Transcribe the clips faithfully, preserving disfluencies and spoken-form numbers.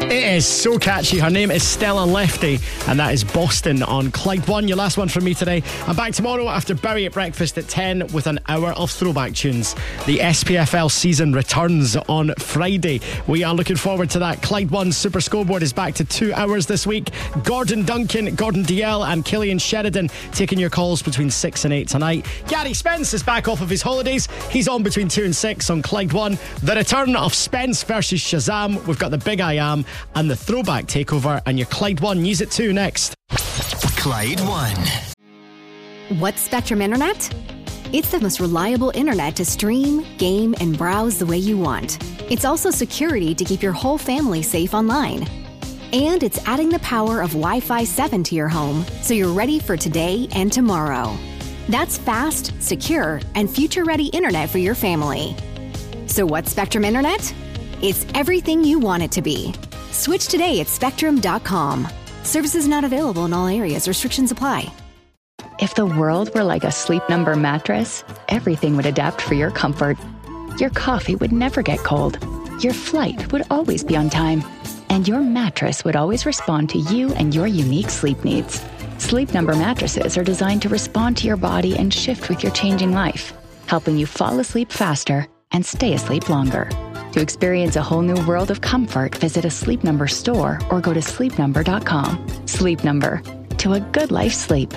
It is so catchy. Her name is Stella Lefty, and that is Boston on Clyde One. Your last one from me today. I'm back tomorrow after Bury at Breakfast at ten with an hour of throwback tunes. The S P F L season returns on Friday. We are looking forward to that. Clyde One Super Scoreboard is back to two hours this week. Gordon Duncan, Gordon D L and Killian Sheridan taking your calls between six and eight tonight. Gary Spence is back off of his holidays. He's on between two and six on Clyde One. The return of Spence versus Shazam. We've got the Big I Am and the Throwback Takeover, and your Clyde One News at two next. Clyde One. What's Spectrum Internet? It's the most reliable internet to stream, game, and browse the way you want. It's also security to keep your whole family safe online. And it's adding the power of Wi-Fi seven to your home, so you're ready for today and tomorrow. That's fast, secure, and future-ready internet for your family. So what's Spectrum Internet? It's everything you want it to be. Switch today at spectrum dot com. Services not available in all areas. Restrictions apply. If the world were like a Sleep Number mattress, everything would adapt for your comfort. Your coffee would never get cold. Your flight would always be on time. And your mattress would always respond to you and your unique sleep needs. Sleep Number mattresses are designed to respond to your body and shift with your changing life, helping you fall asleep faster and stay asleep longer. To experience a whole new world of comfort, visit a Sleep Number store or go to sleep number dot com. Sleep Number. To a good life sleep.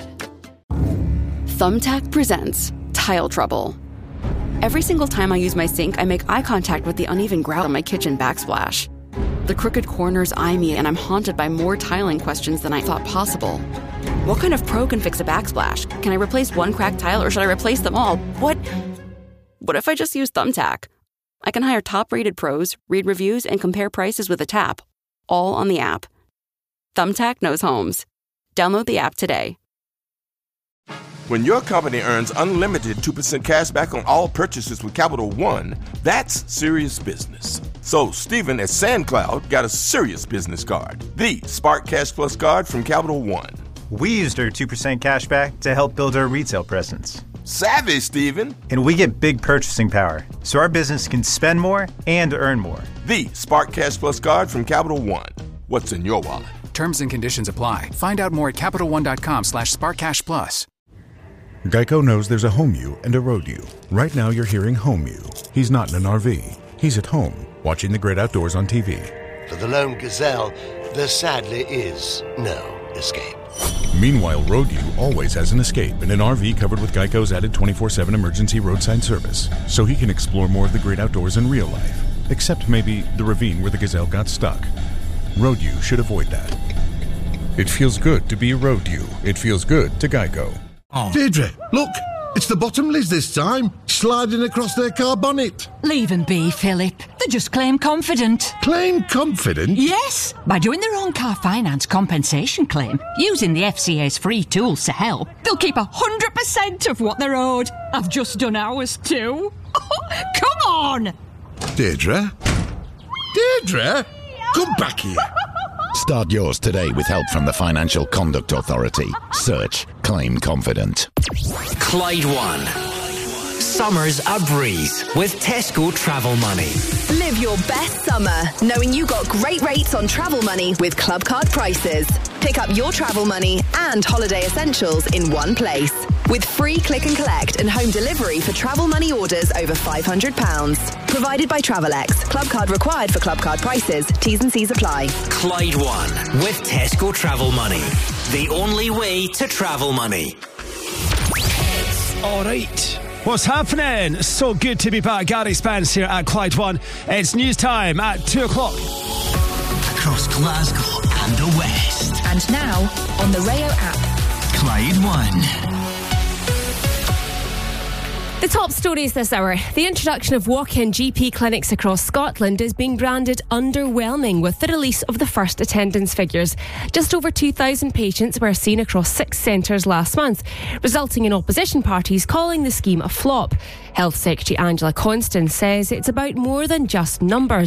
Thumbtack presents Tile Trouble. Every single time I use my sink, I make eye contact with the uneven grout on my kitchen backsplash. The crooked corners eye me, and I'm haunted by more tiling questions than I thought possible. What kind of pro can fix a backsplash? Can I replace one cracked tile, or should I replace them all? What? What if I just use Thumbtack? I can hire top-rated pros, read reviews, and compare prices with a tap, all on the app. Thumbtack knows homes. Download the app today. When your company earns unlimited two percent cash back on all purchases with Capital One, that's serious business. So Stephen at SandCloud got a serious business card, the Spark Cash Plus card from Capital One. We used our two percent cash back to help build our retail presence. Savvy, Stephen. And we get big purchasing power, so our business can spend more and earn more. The Spark Cash Plus card from Capital One. What's in your wallet? Terms and conditions apply. Find out more at capital one dot com slash spark cash plus. Geico knows there's a home you and a road you. Right now you're hearing home you. He's not in an R V. He's at home, watching the great outdoors on T V. For the lone gazelle, there sadly is no escape. Meanwhile, Road U always has an escape in an R V covered with Geico's added twenty-four seven emergency roadside service, so he can explore more of the great outdoors in real life, except maybe the ravine where the gazelle got stuck. Road U should avoid that. It feels good to be Road U. It feels good to Geico. Oh. Deirdre, look, it's the Bottomleys this time, sliding across their car bonnet. Leave them be, Philip. They just claim confident. Claim confident? Yes, by doing their own car finance compensation claim, using the F C A's free tools to help, they'll keep one hundred percent of what they're owed. I've just done ours too. Come on! Deirdre? Deirdre? Come back here. Start yours today with help from the Financial Conduct Authority. Search Claim Confident. Clyde One. Summer's a breeze with Tesco Travel Money. Live your best summer knowing you got great rates on travel money with Club Card Prices. Pick up your travel money and holiday essentials in one place. With free click and collect and home delivery for travel money orders over five hundred pounds. Provided by Travelex. Club card required for Club Card Prices. T's and C's apply. Clyde One with Tesco Travel Money. The only way to travel money. All right. What's happening? So good to be back. Gary Spence here at Clyde One. It's news time at two o'clock. Across Glasgow and the West. And now on the Rayo app. Clyde One. The top stories this hour. The introduction of walk-in G P clinics across Scotland is being branded underwhelming with the release of the first attendance figures. Just over two thousand patients were seen across six centres last month, resulting in opposition parties calling the scheme a flop. Health Secretary Angela Constance says it's about more than just numbers.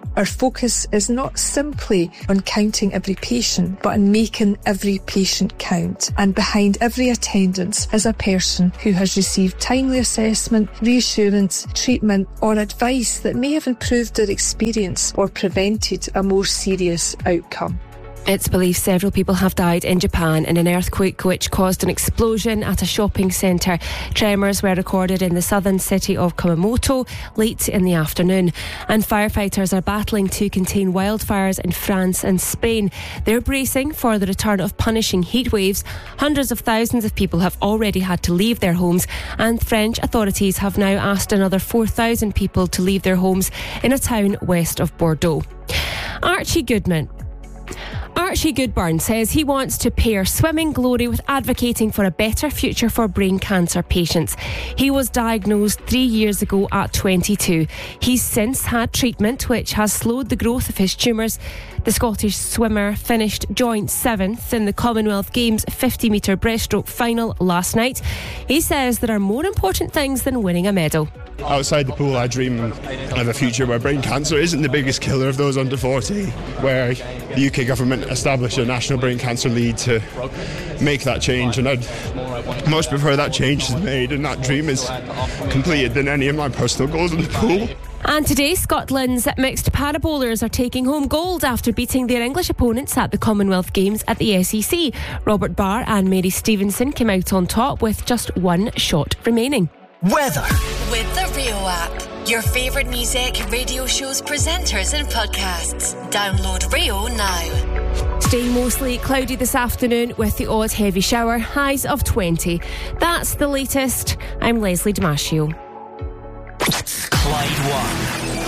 Our focus is not simply on counting every patient, but on making every patient count. And behind every attendance is a person who has received timely assessment, reassurance, treatment, or advice that may have improved their experience or prevented a more serious outcome. It's believed several people have died in Japan in an earthquake which caused an explosion at a shopping centre. Tremors were recorded in the southern city of Kumamoto late in the afternoon. And firefighters are battling to contain wildfires in France and Spain. They're bracing for the return of punishing heat waves. Hundreds of thousands of people have already had to leave their homes, and French authorities have now asked another four thousand people to leave their homes in a town west of Bordeaux. Archie Goodman. Archie Goodburn says he wants to pair swimming glory with advocating for a better future for brain cancer patients. He was diagnosed three years ago at twenty-two. He's since had treatment which has slowed the growth of his tumours. The Scottish swimmer finished joint seventh in the Commonwealth Games fifty metre breaststroke final last night. He says there are more important things than winning a medal. Outside the pool, I dream of a future where brain cancer isn't the biggest killer of those under forty, where the U K government established a national brain cancer lead to make that change, and I'd much prefer that change is made and that dream is completed than any of my personal goals in the pool. And today, Scotland's mixed para bowlers are taking home gold after beating their English opponents at the Commonwealth Games at the S E C. Robert Barr and Mary Stevenson came out on top with just one shot remaining. Weather. With the Rio app, your favourite music, radio shows, presenters and podcasts. Download Rio now. Staying mostly cloudy this afternoon with the odd heavy shower, highs of twenty. That's the latest. I'm Leslie Damasio. Clyde One.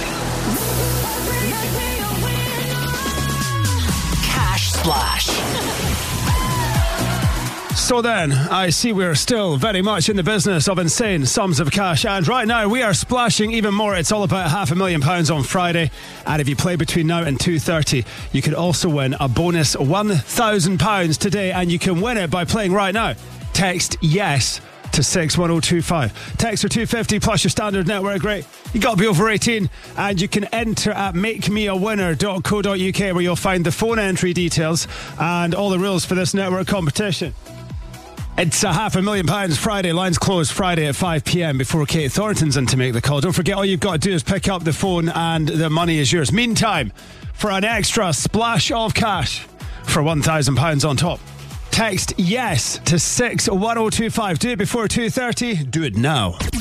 Cash Splash. So then, I see we're still very much in the business of insane sums of cash, and right now we are splashing even more. It's all about half a million pounds on Friday, and if you play between now and two thirty, you could also win a bonus one thousand pounds today, and you can win it by playing right now. Text YES to six one oh two five. Text for two fifty plus your standard network rate. You got to be over eighteen, and you can enter at make me a winner dot co dot uk, where you'll find the phone entry details and all the rules for this network competition. It's a half a million pounds Friday. Lines close Friday at five p.m. before Kate Thornton's in to make the call. Don't forget, all you've got to do is pick up the phone and the money is yours. Meantime, for an extra splash of cash for one thousand pounds on top, text YES to six one oh two five. Do it before two thirty. Do it now.